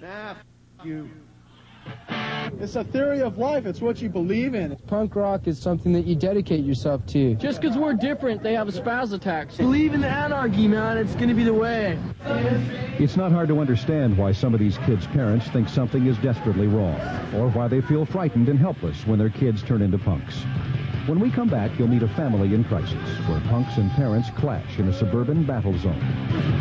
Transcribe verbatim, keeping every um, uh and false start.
Nah, f you. It's a theory of life. It's what you believe in. Punk rock is something that you dedicate yourself to. Just because we're different, they have a spaz attack. Believe in the anarchy, man. It's going to be the way. It's not hard to understand why some of these kids' parents think something is desperately wrong, or why they feel frightened and helpless when their kids turn into punks. When we come back, you'll meet a family in crisis, where punks and parents clash in a suburban battle zone.